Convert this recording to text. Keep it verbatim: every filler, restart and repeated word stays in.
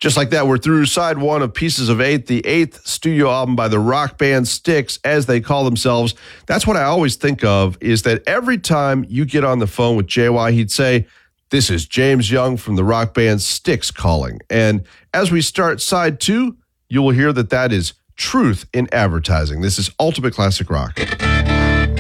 Just like that, we're through side one of Pieces of Eight, the eighth studio album by the rock band Styx, as they call themselves. That's what I always think of, is that every time you get on the phone with J Y, he'd say, "This is James Young from the rock band Styx calling." And as we start side two, you will hear that that is truth in advertising. This is Ultimate Classic Rock.